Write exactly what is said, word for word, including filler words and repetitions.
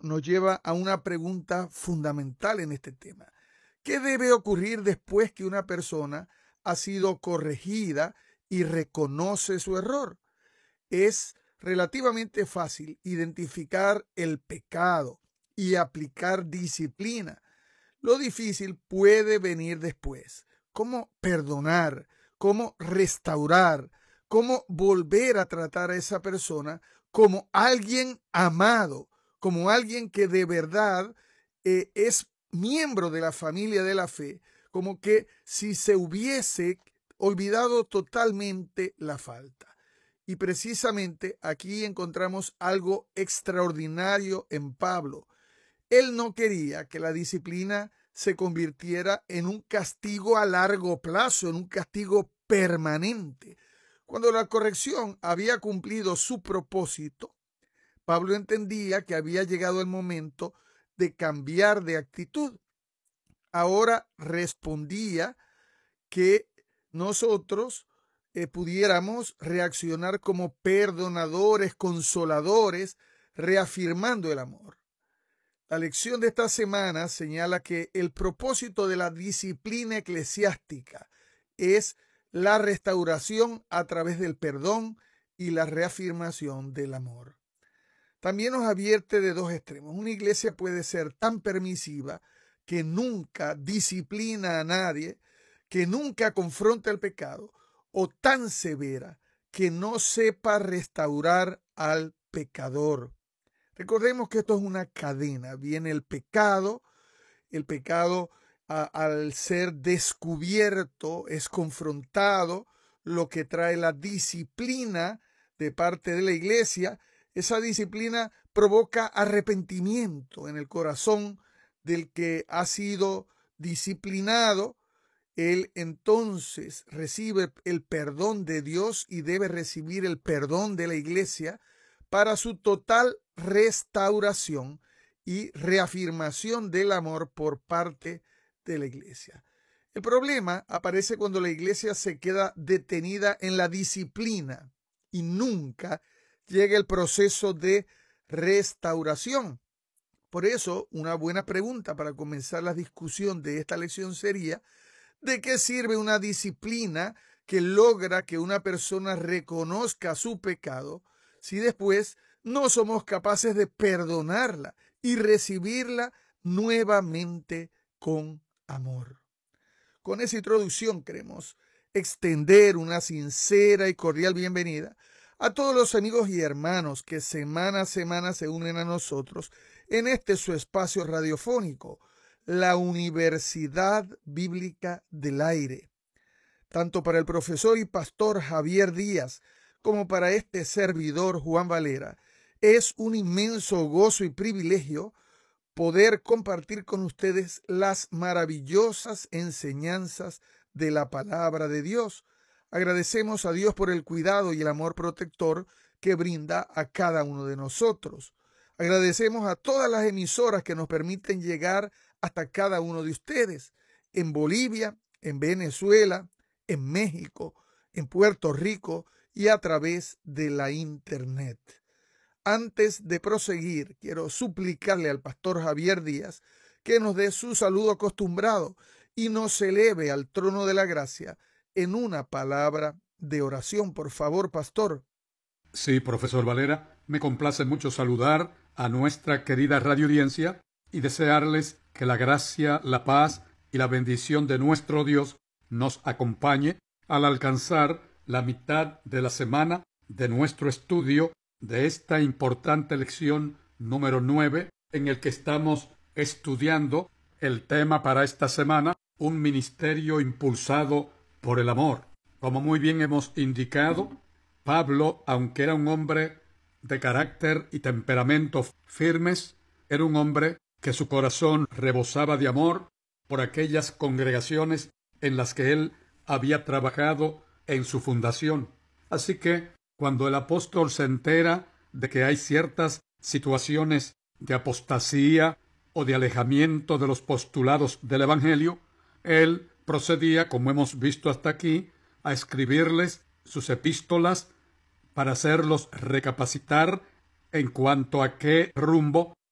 nos lleva a una pregunta fundamental en este tema. ¿Qué debe ocurrir después que una persona ha sido corregida y reconoce su error? Es relativamente fácil identificar el pecado y aplicar disciplina. Lo difícil puede venir después. ¿Cómo perdonar? ¿Cómo restaurar? ¿Cómo volver a tratar a esa persona como alguien amado, como alguien que de verdad eh, es miembro de la familia de la fe, como que si se hubiese olvidado totalmente la falta? Y precisamente aquí encontramos algo extraordinario en Pablo. Él no quería que la disciplina se convirtiera en un castigo a largo plazo, en un castigo permanente. Cuando la corrección había cumplido su propósito, Pablo entendía que había llegado el momento de cambiar de actitud. Ahora respondía que nosotros eh, pudiéramos reaccionar como perdonadores, consoladores, reafirmando el amor. La lección de esta semana señala que el propósito de la disciplina eclesiástica es la restauración a través del perdón y la reafirmación del amor. También nos advierte de dos extremos. Una iglesia puede ser tan permisiva que nunca disciplina a nadie, que nunca confronta el pecado, o tan severa que no sepa restaurar al pecador. Recordemos que esto es una cadena. Viene el pecado, el pecado a, al ser descubierto es confrontado, lo que trae la disciplina de parte de la iglesia. Esa disciplina provoca arrepentimiento en el corazón del que ha sido disciplinado. Él entonces recibe el perdón de Dios y debe recibir el perdón de la iglesia para su total restauración y reafirmación del amor por parte de la iglesia. El problema aparece cuando la iglesia se queda detenida en la disciplina y nunca llega el proceso de restauración. Por eso, una buena pregunta para comenzar la discusión de esta lección sería: ¿de qué sirve una disciplina que logra que una persona reconozca su pecado si después no somos capaces de perdonarla y recibirla nuevamente con amor? Con esa introducción queremos extender una sincera y cordial bienvenida a todos los amigos y hermanos que semana a semana se unen a nosotros en este su espacio radiofónico, la Universidad Bíblica del Aire. Tanto para el profesor y pastor Javier Díaz como para este servidor Juan Valera, es un inmenso gozo y privilegio poder compartir con ustedes las maravillosas enseñanzas de la palabra de Dios. Agradecemos a Dios por el cuidado y el amor protector que brinda a cada uno de nosotros. Agradecemos a todas las emisoras que nos permiten llegar hasta cada uno de ustedes, en Bolivia, en Venezuela, en México, en Puerto Rico y a través de la Internet. Antes de proseguir, quiero suplicarle al pastor Javier Díaz que nos dé su saludo acostumbrado y nos eleve al trono de la gracia en una palabra de oración. Por favor, pastor. Sí, profesor Valera, me complace mucho saludar a nuestra querida radioaudiencia y desearles que la gracia, la paz y la bendición de nuestro Dios nos acompañe al alcanzar la mitad de la semana de nuestro estudio de esta importante lección número nueve, en el que estamos estudiando el tema para esta semana, un ministerio impulsado por el amor. Como muy bien hemos indicado, Pablo, aunque era un hombre de carácter y temperamento firmes, era un hombre que su corazón rebosaba de amor por aquellas congregaciones en las que él había trabajado en su fundación. Así que, cuando el apóstol se entera de que hay ciertas situaciones de apostasía o de alejamiento de los postulados del Evangelio, él procedía, como hemos visto hasta aquí, a escribirles sus epístolas para hacerlos recapacitar en cuanto a qué rumbo